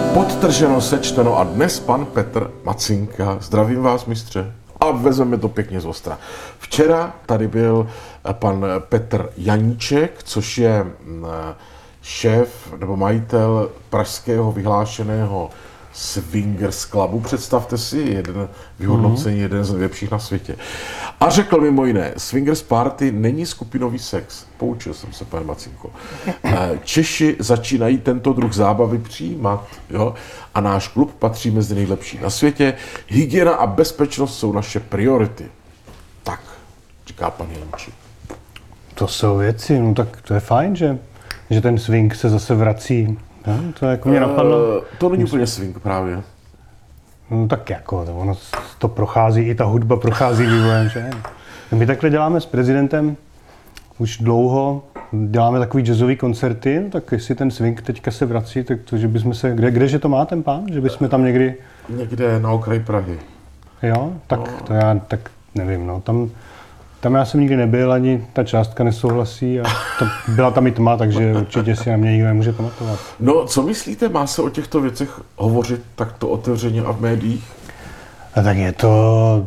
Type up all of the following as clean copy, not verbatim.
Podtrženo, sečteno a dnes pan Petr Macinka. Zdravím vás, mistře. A vezmeme to pěkně z ostra. Včera tady byl pan Petr Janíček, což je šéf nebo majitel pražského vyhlášeného Swingers Clubu. Představte si, jeden vyhodnocení, jeden z nejlepších na světě. A řekl mimo jiné, Swingers Party není skupinový sex. Poučil jsem se, pane Macinko. Češi začínají tento druh zábavy přijímat, jo? A náš klub patří mezi nejlepší na světě. Hygiena a bezpečnost jsou naše priority. Tak, říká pan Janíček. To jsou věci, no tak to je fajn, že ten swing se zase vrací. No, to jako mě napadlo. To není úplně swing právě. No tak jako, ono to prochází, i ta hudba prochází vývojem, že? My takhle děláme s prezidentem už dlouho, děláme takový jazzový koncerty, no tak jestli ten swing teďka se vrací, tak to, že bychom se, kdeže to má ten pán? Že bychom tam někdy... Někde na okraji Prahy. Jo, tak no. To já tak nevím, no, tam já jsem nikdy nebyl, ani ta částka nesouhlasí a byla tam i tma, takže určitě si na mě nikdo nemůže pamatovat. No, co myslíte, má se o těchto věcech hovořit takto otevřeně a v médiích? A tak je to,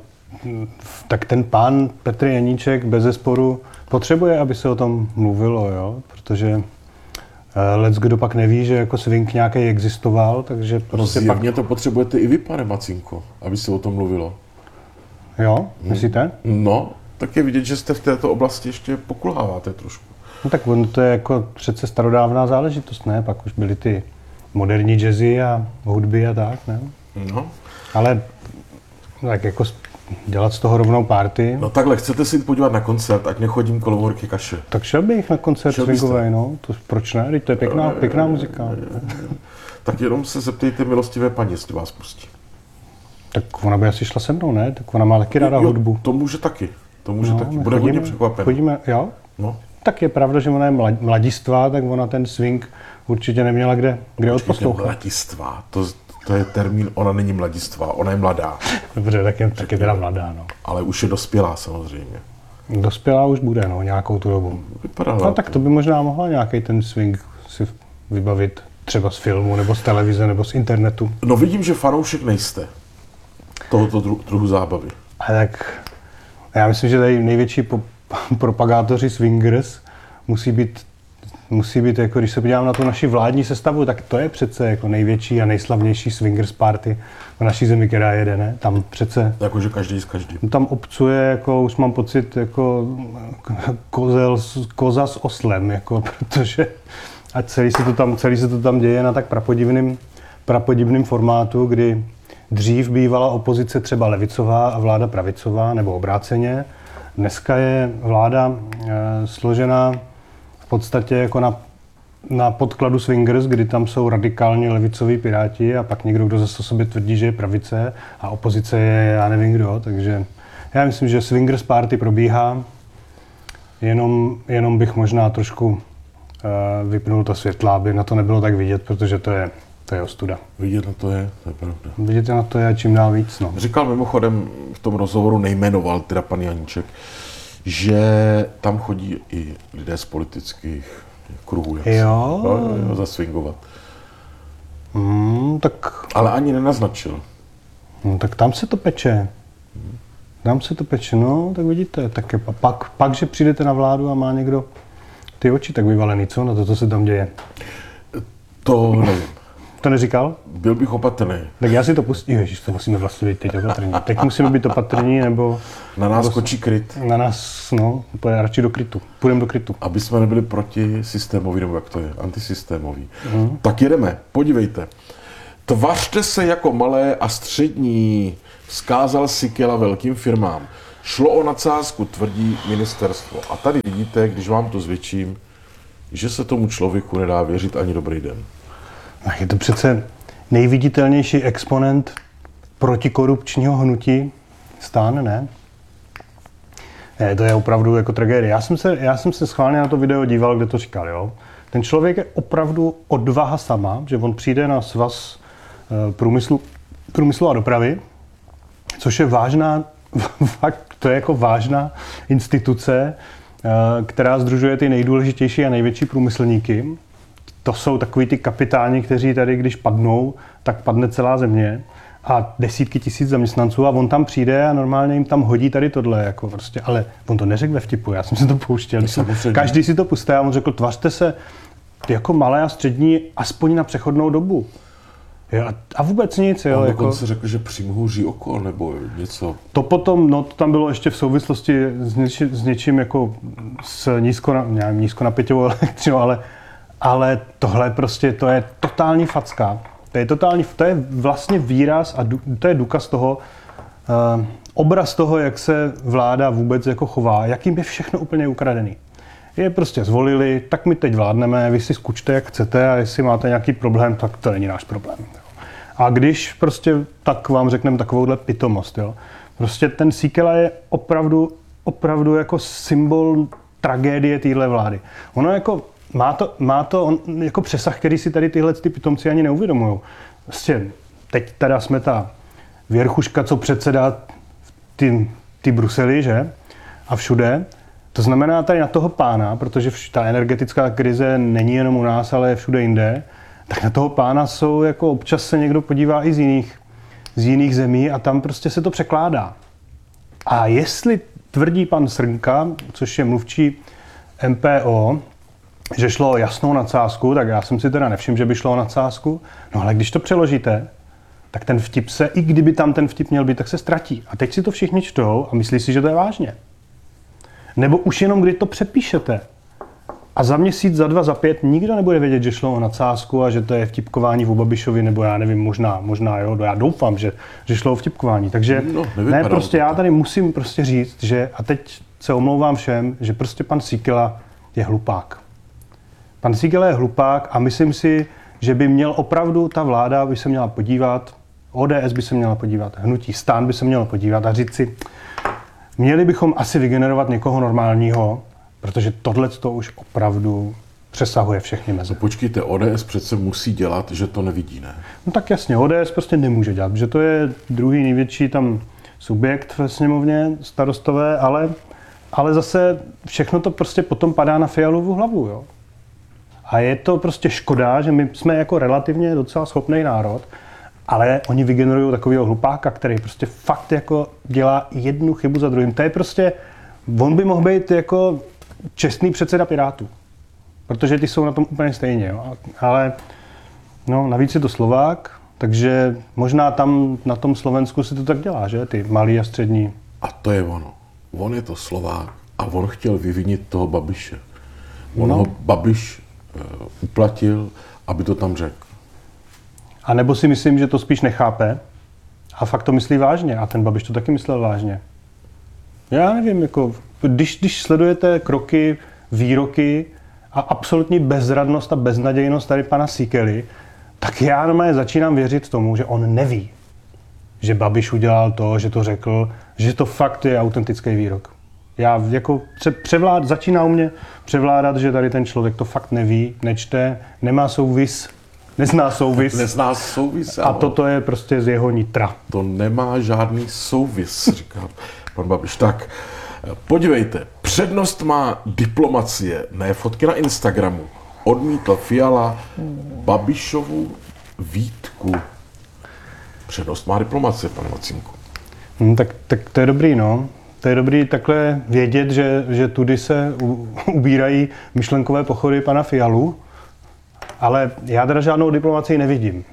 tak ten pán Petr Janíček bezesporu potřebuje, aby se o tom mluvilo, jo, protože leckdo pak neví, že jako swing nějaký existoval, takže prostě no zjevně to potřebujete i vy, pane Macinko, aby se o tom mluvilo. Jo, myslíte? No, tak je vidět, že jste v této oblasti ještě pokulháváte trošku. No tak to je jako přece starodávná záležitost, ne? Pak už byly ty moderní jazzy a hudby a tak, ne? No. Ale tak jako dělat z toho rovnou party. No takhle, chcete si podívat na koncert, ať nechodím kolem horky kaše. Tak šel bych na koncert swingový, no. To, proč ne? To je pěkná muzika. Tak jenom se zeptejte milostivé paní, jestli vás pustí. Tak ona by asi šla se mnou, ne? Tak ona má taky ráda hudbu. To může taky. Bude hodně překvapen. Chodíme, jo? No. Tak je pravda, že ona je mladistvá, tak ona ten swing určitě neměla kde odposlouchat. Mladistvá, to je termín, ona není mladistvá, ona je mladá. Dobře, tak je teda mladá, no. Ale už je dospělá samozřejmě. Dospělá už bude, no, nějakou tu dobu. Vypadá no tak to by možná mohla nějaký ten swing si vybavit třeba z filmu, nebo z televize, nebo z internetu. No vidím, že fanoušek nejste tohoto druhu zábavy. A tak já myslím, že tady největší propagátoři swingers musí být, jako když se podívám na tu naši vládní sestavu, tak to je přece jako největší a nejslavnější swingers party v naší zemi, která jede, ne? Tam přece... Jakože každý s každým. Tam obcuje, jako už mám pocit, jako koza s oslem, jako, protože a celý se to tam děje na tak prapodivným formátu, kdy dřív bývala opozice třeba levicová a vláda pravicová, nebo obráceně. Dneska je vláda složená v podstatě jako na podkladu swingers, kdy tam jsou radikálně levicoví piráti a pak někdo, kdo zase sobě tvrdí, že je pravice a opozice je já nevím kdo. Takže já myslím, že swingers party probíhá, jenom bych možná trošku vypnul to světla, aby na to nebylo tak vidět, protože to je ostuda. Vidět na to je pravda. Vidět na to je čím dál víc, no. Říkal mimochodem v tom rozhovoru, nejmenoval teda pan Janíček, že tam chodí i lidé z politických kruhů, zaswingovat. Tak... Ale ani nenaznačil. No, tak tam se to peče. No, tak vidíte. Tak je pak, že přijdete na vládu a má někdo ty oči tak vyvalený, co? Na to, co se tam děje. To nevím. To neříkal? Byl bych opatrný. Tak já si to pustím. Ježiš, to musíme vlastně být teď opatrní. Teď musíme být opatrní, nebo... Na nás skočí kryt. Na nás, no, radši do krytu. Půjdeme do krytu. Aby jsme nebyli protisystémoví, nebo jak to je, antisystémoví. Tak jedeme, podívejte. Tvařte se jako malé a střední, vzkázal Síkela velkým firmám. Šlo o nadsázku, tvrdí ministerstvo. A tady vidíte, když vám to zvětším, že se tomu člověku nedá věřit ani dobrý den. Je to přece nejviditelnější exponent protikorupčního hnutí STAN, ne? To je opravdu jako tragédie. Já jsem se schválně na to video díval, kde to říkal, jo. Ten člověk je opravdu odvaha sama, že on přijde na svaz průmyslu a dopravy, což je vážná instituce, která sdružuje ty nejdůležitější a největší průmyslníky. to jsou takový ty kapitáni, kteří tady, když padnou, tak padne celá země a desítky tisíc zaměstnanců a on tam přijde a normálně jim tam hodí tady tohle, jako prostě, ale on to neřekl ve vtipu, já jsem si to pouštěl, každý si to pustil a on řekl, tvařte se jako malé a střední aspoň na přechodnou dobu. Jo, a vůbec nic. Jo, on jako, dokonce řekl, že přimhouří oko nebo něco. To potom, no to tam bylo ještě v souvislosti s něčím jako s nízkonapěťovou elektřinou, ale tohle prostě, to je totální facka. To je vlastně výraz a to je důkaz toho, obraz toho, jak se vláda vůbec jako chová, jakým je všechno úplně ukradený. Je prostě zvolili, tak my teď vládneme, vy si skučte, jak chcete a jestli máte nějaký problém, tak to není náš problém. A když prostě tak vám řekneme takovouhle pitomost, jo. Prostě ten Síkela je opravdu jako symbol tragédie téhle vlády. Ono jako má to jako přesah, který si tady tyhle ty pitomci ani neuvědomujou. Prostě teď teda jsme ta věrchuška, co předsedá ty Brusely, že? A všude. To znamená tady na toho pána, protože ta energetická krize není jenom u nás, ale je všude jinde, tak na toho pána jsou, jako občas se někdo podívá i z jiných zemí a tam prostě se to překládá. A jestli tvrdí pan Srnka, což je mluvčí MPO, že šlo o jasnou nadsázku, tak já jsem si teda nevšiml, že by šlo o nadsázku. No ale když to přeložíte, tak ten vtip se, i kdyby tam ten vtip měl být, tak se ztratí. A teď si to všichni čtou a myslí si, že to je vážně. Nebo už jenom, kdy to přepíšete. A za měsíc, za 2, za 5 nikdo nebude vědět, že šlo o nadsázku a že to je vtipkování o Babišovi, nebo já nevím, možná jo, já doufám, že šlo o vtipkování. Takže ne, prostě já tady musím prostě říct, že, a teď se omlouvám všem, že prostě pan Síkela je hlupák. Pan Síkela je hlupák a myslím si, že by měl opravdu, ta vláda by se měla podívat, ODS by se měla podívat, hnutí STAN by se mělo podívat a říct si, měli bychom asi vygenerovat někoho normálního, protože tohle to už opravdu přesahuje všechny meze. No počkejte, ODS přece musí dělat, že to nevidí, ne? No tak jasně, ODS prostě nemůže dělat, že to je druhý největší tam subjekt ve sněmovně, starostové, ale zase všechno to prostě potom padá na Fialovu hlavu, jo. A je to prostě škoda, že my jsme jako relativně docela schopný národ, ale oni vygenerují takového hlupáka, který prostě fakt jako dělá jednu chybu za druhým. To je prostě, on by mohl být jako čestný předseda Pirátů, protože ty jsou na tom úplně stejně, jo. Ale no, navíc je to Slovák, takže možná tam na tom Slovensku si to tak dělá, že? Ty malý a střední. A to je ono. On je to Slovák a on chtěl vyvinit toho Babiše. On ho Babiš uplatil, aby to tam řekl. A nebo si myslím, že to spíš nechápe a fakt to myslí vážně. A ten Babiš to taky myslel vážně. Já nevím, jako, když sledujete kroky, výroky a absolutní bezradnost a beznadějnost tady pana Síkely, tak já normálně začínám věřit tomu, že on neví, že Babiš udělal to, že to řekl, že to fakt je autentický výrok. Já jako začíná u mě převládat, že tady ten člověk to fakt neví, nečte, nemá souvis, nezná souvis. Nezná souvis. A toto je prostě z jeho nitra. To nemá žádný souvis, říká pan Babiš. Tak, podívejte, přednost má diplomacie, ne fotky na Instagramu. Odmítl Fiala Babišovu výtku. Přednost má diplomacie, pane Macínku. Tak to je dobrý, no. To je dobrý takhle vědět, že tudy se ubírají myšlenkové pochody pana Fialu, ale já teda žádnou diplomacii nevidím.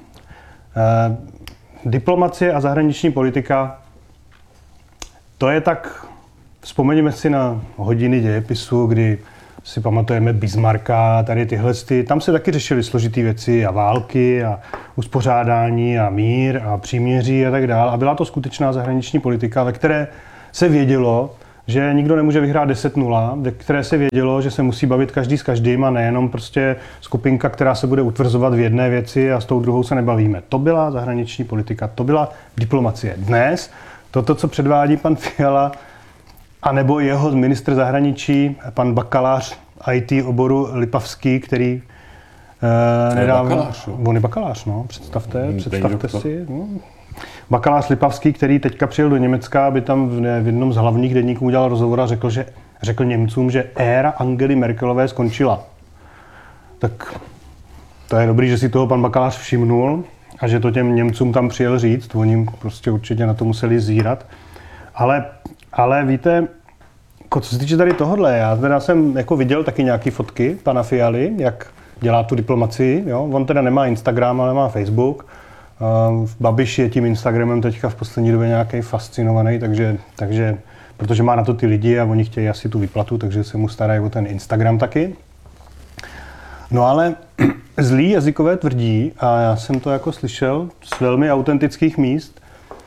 Diplomacie a zahraniční politika, to je tak, vzpomeňme si na hodiny dějepisu, kdy si pamatujeme Bismarcka, tady tyhle, tam se taky řešily složitý věci a války a uspořádání a mír a příměří a tak dále. A byla to skutečná zahraniční politika, ve které se vědělo, že nikdo nemůže vyhrát 10-0, ve které se vědělo, že se musí bavit každý s každým a nejenom prostě skupinka, která se bude utvrzovat v jedné věci a s tou druhou se nebavíme. To byla zahraniční politika, to byla diplomacie. Dnes toto, co předvádí pan Fiala, anebo jeho ministr zahraničí, pan bakalář IT oboru Lipavský, který nedávno... On je bakalář, no, představte si. No. Bakalář Lipavský, který teďka přijel do Německa, aby tam v jednom z hlavních deníků udělal rozhovor a řekl Němcům, že éra Angely Merkelové skončila. Tak To je dobrý, že si toho pan Bakalář všimnul a že to těm Němcům tam přijel říct. Oni prostě určitě na to museli zírat. Ale víte, co se týče tady tohodle, já teda jsem jako viděl taky nějaký fotky pana Fialy, jak dělá tu diplomacii. Jo? On teda nemá Instagram, ale má Facebook. Babiš je tím Instagramem teďka v poslední době nějaký fascinovaný, takže protože má na to ty lidi a oni chtějí asi tu výplatu, takže se mu starají o ten Instagram taky. No ale zlí jazykové tvrdí, a já jsem to jako slyšel z velmi autentických míst,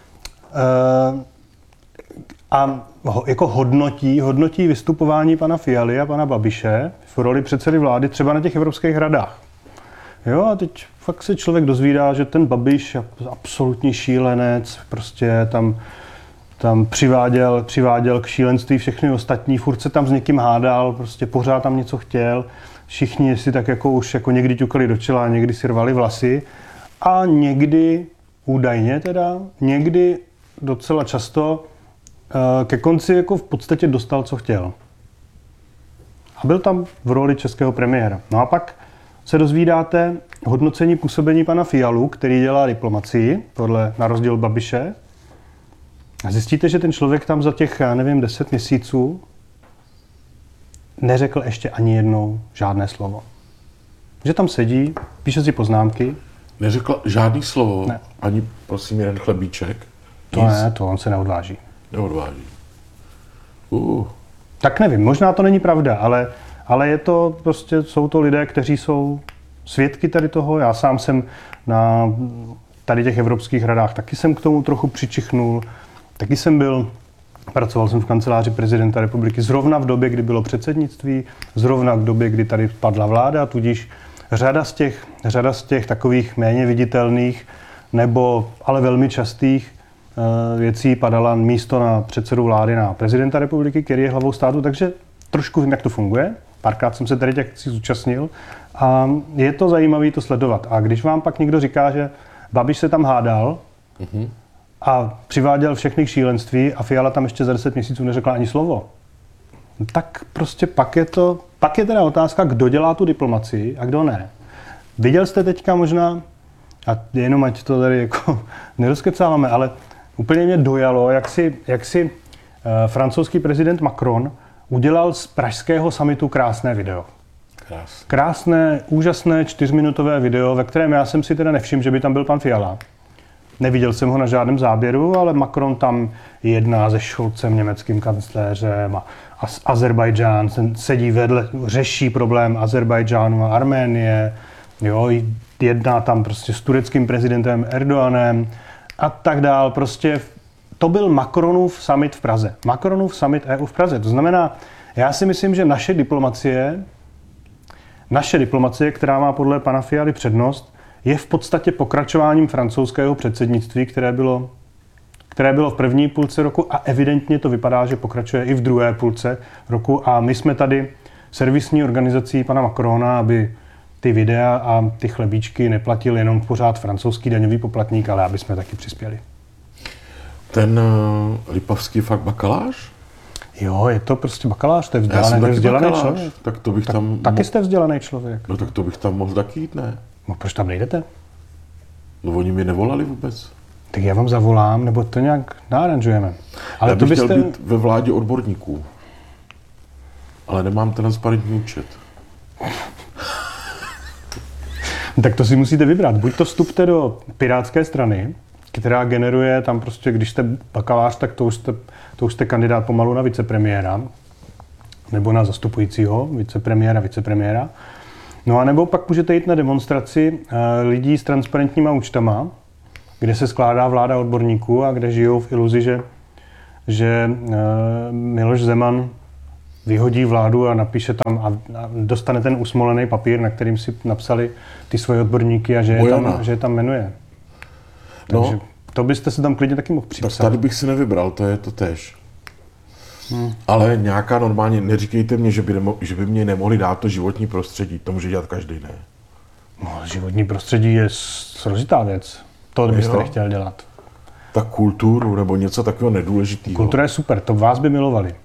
a jako hodnotí vystupování pana Fialy a pana Babiše v roli předsedy vlády třeba na těch evropských radách. Jo, a teď fakt se člověk dozvídá, že ten Babiš je absolutní šílenec, prostě tam přiváděl k šílenství všechny ostatní, furt se tam s někým hádal, prostě pořád tam něco chtěl. Všichni si tak jako už jako někdy ťukali do čela, někdy si rvali vlasy a někdy, údajně teda, někdy docela často ke konci jako v podstatě dostal, co chtěl. A byl tam v roli českého premiéra. No a pak se dozvídáte hodnocení působení pana Fialu, který dělá diplomacii, na rozdíl Babiše. A zjistíte, že ten člověk tam za těch, 10 měsíců neřekl ještě ani jednou žádné slovo. Že tam sedí, píše si poznámky. Neřekl žádný slovo, ne. Ani prosím jeden chlebíček. To ne, to on se neodváží. Neodváží. Tak nevím, možná to není pravda, ale je to prostě, jsou to lidé, kteří jsou svědky tady toho. Já sám jsem na tady těch evropských radách, taky jsem k tomu trochu přičichnul. Taky pracoval jsem v kanceláři prezidenta republiky zrovna v době, kdy bylo předsednictví, zrovna v době, kdy tady padla vláda, tudíž řada z těch takových méně viditelných nebo ale velmi častých věcí padala místo na předsedu vlády na prezidenta republiky, který je hlavou státu, takže trošku vím, jak to funguje. Párkrát jsem se tady těch akcí zúčastnil a je to zajímavé to sledovat. A když vám pak někdo říká, že Babiš se tam hádal a přiváděl všechny šílenství a Fiala tam ještě za 10 měsíců neřekla ani slovo, tak prostě pak je teda otázka, kdo dělá tu diplomacii a kdo ne. Viděl jste teďka možná, a jenom ať to tady jako nerozkecáváme, ale úplně mě dojalo, jak si francouzský prezident Macron udělal z pražského summitu krásné video. Krásné, úžasné 4minutové video, ve kterém já jsem si teda nevšiml, že by tam byl pan Fiala. Neviděl jsem ho na žádném záběru, ale Macron tam jedná se Scholzem, německým kancléřem a Azerbajdžán sedí vedle, řeší problém Azerbajdžánu a Arménie, jo, jedná tam prostě s tureckým prezidentem Erdoganem a tak dál. Prostě to byl Macronův summit v Praze. Macronův summit EU v Praze. To znamená, já si myslím, že naše diplomacie, která má podle pana Fialy přednost, je v podstatě pokračováním francouzského předsednictví, které bylo v první půlce roku a evidentně to vypadá, že pokračuje i v druhé půlce roku. A my jsme tady servisní organizací pana Macrona, aby ty videa a ty chlebíčky neplatil jenom pořád francouzský daňový poplatník, ale aby jsme taky přispěli. Ten Lipavský fakt bakalář? Jo, je to prostě bakalář, to je vzdělaný člověk. Tak to bych tam... Taky jste vzdělaný člověk. No tak to bych tam mohl taky jít, ne? No proč tam nejdete? No oni mi nevolali vůbec. Tak já vám zavolám, nebo to nějak naaranžujeme. Ale já bych chtěl být ve vládě odborníků. Ale nemám transparentní účet. Tak to si musíte vybrat. Buď to vstupte do Pirátské strany, která generuje tam prostě, když jste bakalář, tak to už jste kandidát pomalu na vicepremiéra, nebo na zastupujícího vicepremiéra. No a nebo pak můžete jít na demonstraci lidí s transparentníma účtama, kde se skládá vláda odborníků a kde žijou v iluzi, že Miloš Zeman vyhodí vládu a napíše tam a dostane ten usmolený papír, na kterým si napsali ty svoje odborníky a že je tam jmenuje. Takže to byste se tam klidně taky mohl připsat. Tak tady bych si nevybral, to je to též. Ale nějaká normálně, neříkejte mě, že by mě nemohli dát to životní prostředí, to může dělat každý, ne? No, životní prostředí je složitá věc. To byste nechtěl dělat. Tak kulturu nebo něco takového nedůležitého. Kultura je super, to vás by milovali.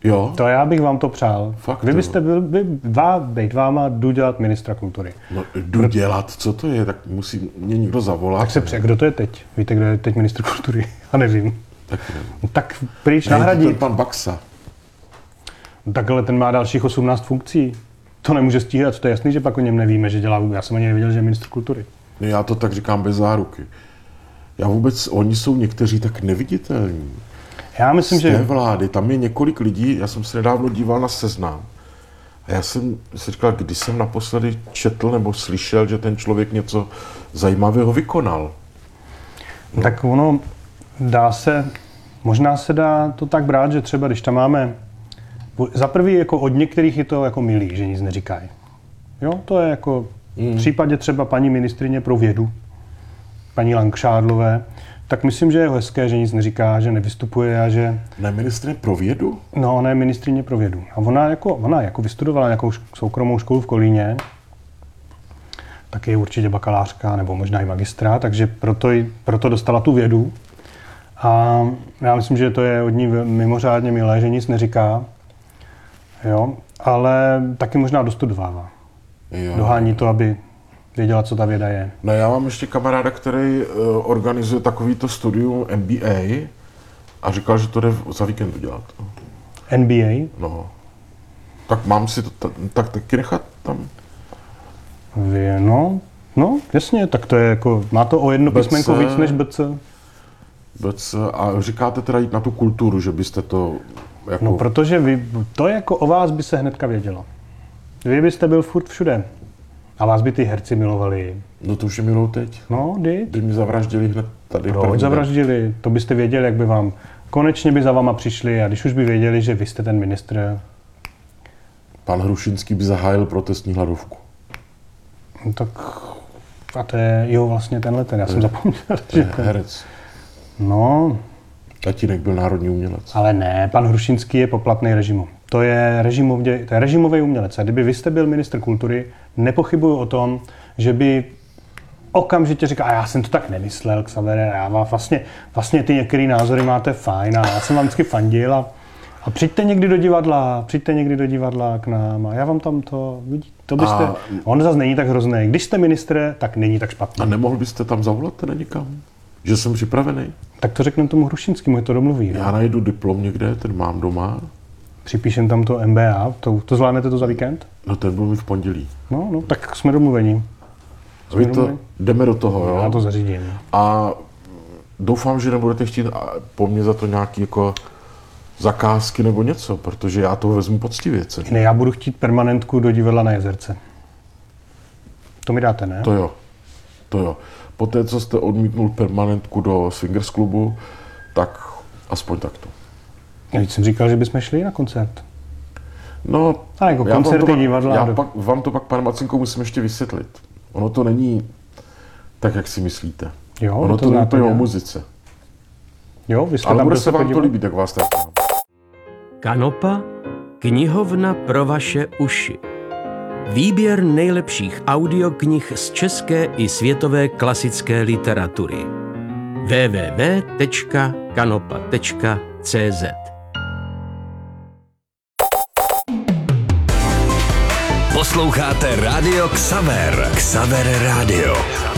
Jo? To já bych vám to přál. Fakt, Vy jo. byste bejt váma, jdu dělat ministra kultury. No, jdu dělat, co to je, tak musí mě někdo zavolat. Kdo to je teď? Víte, kdo je teď ministr kultury? Já nevím. Tak nevím. Tak pryč Ne, nahradit. ten pan Baxa. Takhle ten má dalších 18 funkcí. To nemůže stíhat, to je jasný, že pak o něm nevíme, že dělá. Já jsem ani nevěděl, že je ministr kultury. No, já to tak říkám bez záruky. Já vůbec, oni jsou někteří tak neviditelní. Já myslím, Z té že vlády, tam je několik lidí, já jsem se nedávno díval na Seznam. A já jsem si říkal, když jsem naposledy četl nebo slyšel, že ten člověk něco zajímavého vykonal. tak ono možná se dá to tak brát, že třeba když tam máme, za prvý jako od některých je to jako milý, že nic neříkají. Jo, to je jako v případě třeba paní ministryně pro vědu, paní Langšádlové, tak myslím, že je hezké, že nic neříká, že nevystupuje a že... Ne, ministryně pro vědu? No, ona je ministryně pro vědu. A ona jako vystudovala nějakou soukromou školu v Kolíně, tak je určitě bakalářka nebo možná i magistra, takže proto dostala tu vědu. A já myslím, že to je od ní mimořádně milé, že nic neříká, jo, ale taky možná dostudovává. Jo. Dohání to, aby věděla, co ta věda je. No, já mám ještě kamaráda, který organizuje takovýto studium MBA a říkal, že to jde za víkend udělat. NBA? No. Tak mám si to tak taky nechat tam? No, jasně, tak to je jako, má to o jedno písmenko víc než BC. A říkáte teda jít na tu kulturu, že byste to jako... No, protože to jako o vás by se hnedka vědělo. Vy byste byl furt všude. A vás by ty herci milovali. No to už je milou teď. No, By mi zavraždili hned tady. Proč zavraždili? To byste věděli, jak by vám... Konečně by za váma přišli a když už by věděli, že vy jste ten ministr... Pan Hrušinský by zahájil protestní hladovku. No, tak... A to je, vlastně tenhle ten, já jsem zapomněl. Že Herec. No, Tatínek byl národní umělec. ale ne, pan Hrušinský je poplatný režimu. To je režimový umělec. A kdyby vy jste byl ministr kultury, nepochybuju o tom, že by okamžitě říkal, a já jsem to tak nemyslel, Xavere, já vám vlastně ty některé názory máte fajn a já jsem vám vždycky fandil a přijďte někdy do divadla k nám a já vám tam to, to byste, on zase není tak hrozný. Když jste ministr, tak není tak špatný. A nemohl byste tam zavolat teda někam? Že jsem připravený? Tak to řekneme tomu Hrušinskému, je to domluví. Já najdu diplom někde, ten mám doma. Připíšem tam to MBA, to zvládnete to za víkend? No ten byl mi v pondělí. No, tak jsme domluveni. Jdeme do toho, jo? Já to zařídím. A doufám, že nebudete chtít po mně za to nějaký jako zakázky nebo něco, protože já to vezmu poctivě. Ne, já budu chtít permanentku do divadla na Jezerce. To mi dáte, ne? To jo. Poté, co jste odmítnul permanentku do Swingers klubu, tak aspoň takto. Já jsem říkal, že bychom šli na koncert. No, A jako koncerty, divadla. Já vám to pak, pane Macinko, musím ještě vysvětlit. Ono to není tak, jak si myslíte. Jo, ono to není úplně o muzice. Jo, vy jste ale tam bude se vám to líbit, jak vás tak. Kanopa, knihovna pro vaše uši. Výběr nejlepších audioknih z české i světové klasické literatury. www.kanopa.cz Posloucháte Rádio Xaver. Xaver Rádio.